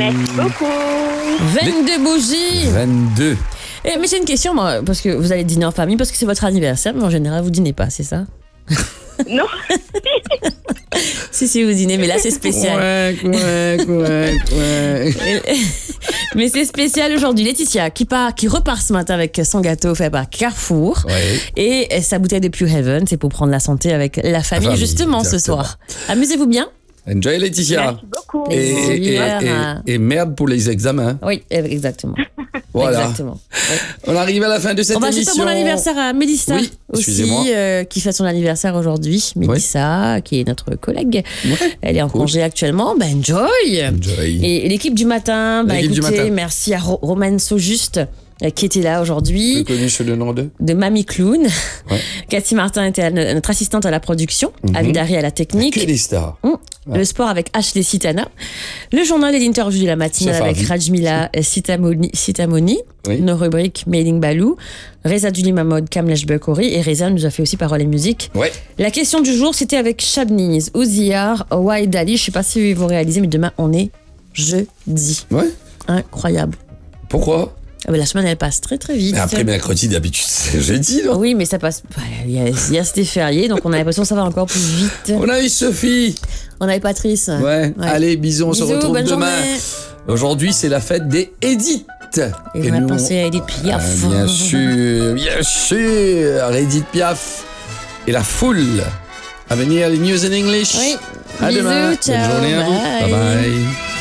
Merci beaucoup. 22 bougies. 22. Mais j'ai une question, moi, parce que vous allez dîner en famille, parce que c'est votre anniversaire, mais en général, vous dînez pas, c'est ça? Non. Si, vous dînez, mais là, c'est spécial. Mais c'est spécial aujourd'hui. Laetitia, qui repart ce matin avec son gâteau fait par Carrefour. Ouais. Et sa bouteille de Pure Heaven, c'est pour prendre la santé avec la famille, justement, exactement. ce soir. Amusez-vous bien. Enjoy, Laetitia. Merci beaucoup. Et merde pour les examens. Oui, exactement. Voilà. Exactement. Ouais. On arrive à la fin de cette On va émission. souhaiter bon anniversaire à Mélissa Oui, aussi, excusez-moi. qui fête son anniversaire aujourd'hui. Mélissa, qui est notre collègue. Ouais. Elle est en congé actuellement. Ben, enjoy. Enjoy. Et l'équipe du matin, L'équipe du écoutez, matin. merci à Romaine Saujuste qui était là aujourd'hui. Plus connu sous le nom de Mamie Clown. Ouais. Cathy Martin était notre assistante à la production. Avidari à la technique. Que des stars. Le sport avec Ashley Sitana. Le journal et l'interview de la matinale Sauf avec Harvey. Rajmila Sitamoni. Oui. Nos rubriques Mailing Balou. Reza Duli Mahmoud, Kamlesh Bekori. Et Reza nous a fait aussi parole et musique. Ouais. La question du jour, c'était avec Shabniz, Ouziar, Waïd Ali. Je sais pas si vous réalisez, mais demain, on est jeudi. Ouais. Incroyable. Pourquoi? Ah ben, la semaine, elle passe très très vite. Mais après mercredi, d'habitude, c'est jeudi, non? Oui, mais ça passe. Il y a c'était férié, donc on a l'impression que ça va encore plus vite. On a eu Sophie. On avait Patrice. Ouais. Allez, bisous, on se Bisous, retrouve bonne demain. journée. Aujourd'hui, c'est la fête des Edith. Et on a nous, pensé à Edith Piaf. Bien sûr, Edith Piaf et la foule. À venir, les news in English. Oui. À Bisous, demain. ciao, Bonne journée à vous. bye. Bye bye.